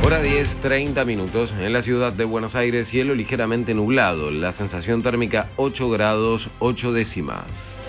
Hora 10, 30 minutos. En la ciudad de Buenos Aires, cielo ligeramente nublado. La sensación térmica 8 grados 8 décimas.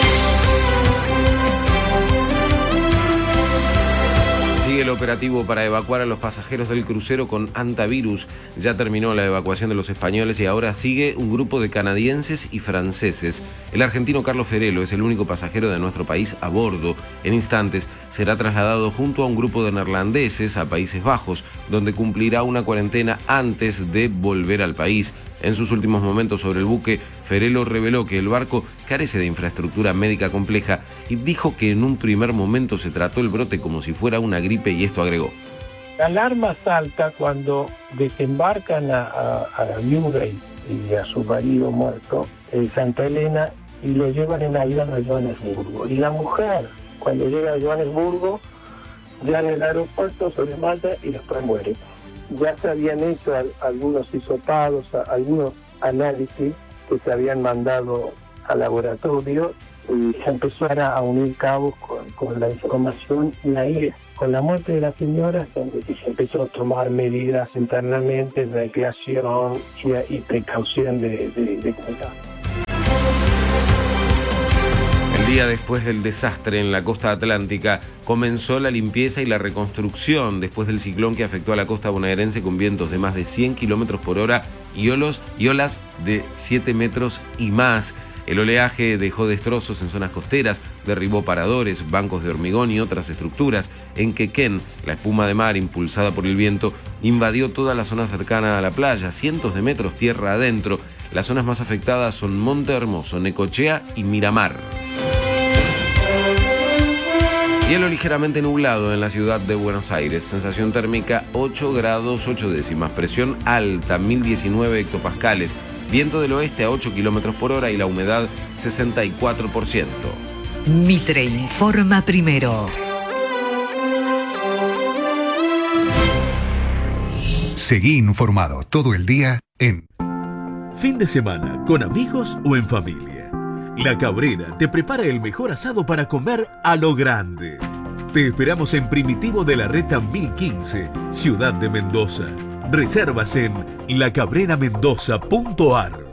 Sigue el operativo para evacuar a los pasajeros del crucero con antivirus. Ya terminó la evacuación de los españoles y ahora sigue un grupo de canadienses y franceses. El argentino Carlos Ferelo es el único pasajero de nuestro país a bordo. En instantes será trasladado junto a un grupo de neerlandeses a Países Bajos, donde cumplirá una cuarentena antes de volver al país. En sus últimos momentos sobre el buque, Ferelo reveló que el barco carece de infraestructura médica compleja y dijo que en un primer momento se trató el brote como si fuera una gripe y esto agregó. La alarma salta cuando desembarcan a la viuda y a su marido muerto en Santa Elena y lo llevan en avión a Johannesburgo. Y la mujer, cuando llega a Johannesburgo, ya en el aeropuerto se desmaya y después muere. Ya se habían hecho algunos hisopados, algunos análisis que se habían mandado al laboratorio y se empezaron a unir cabos con la información y ahí, con la muerte de la señora, donde se empezó a tomar medidas internamente de recreación y precaución de cuidado. El día después del desastre en la costa atlántica, comenzó la limpieza y la reconstrucción después del ciclón que afectó a la costa bonaerense con vientos de más de 100 kilómetros por hora y olas de 7 metros y más. El oleaje dejó destrozos en zonas costeras, derribó paradores, bancos de hormigón y otras estructuras. En Quequén, la espuma de mar impulsada por el viento invadió toda la zona cercana a la playa, cientos de metros tierra adentro. Las zonas más afectadas son Monte Hermoso, Necochea y Miramar. Cielo ligeramente nublado en la ciudad de Buenos Aires, sensación térmica 8 grados 8 décimas, presión alta 1019 hectopascales, viento del oeste a 8 kilómetros por hora y la humedad 64%. Mitre informa primero. Seguí informado todo el día en Fin de semana, con amigos o en familia. La Cabrera te prepara el mejor asado para comer a lo grande. Te esperamos en Primitivo de la Reta 1015, Ciudad de Mendoza. Reservas en lacabreramendoza.ar.